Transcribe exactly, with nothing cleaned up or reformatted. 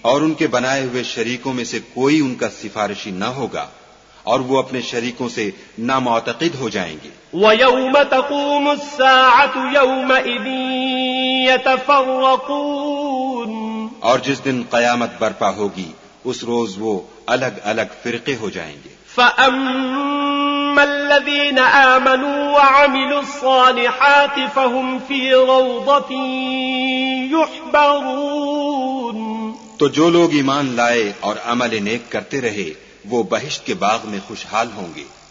और उनके बनाए हुए शरीकों में से कोई उनका सिफारिशी न होगा और वो अपने शरीकों से नामुअतक़िद हो जाएंगे। वयौम तक़ूमुस्साअतु यौमइज़िन यतफ़र्रक़ून, और जिस दिन क़यामत बर्पा होगी उस रोज वो अलग अलग फिरके हो जाएंगे। फ़अम्मल्लज़ीन आमनू वअमिलुस्सालिहाति फ़हुम फ़ी रौज़तिन युहबरून, तो जो लोग ईमान लाए और अमल नेक करते रहे वो बहिश्त के बाग में खुशहाल होंगे।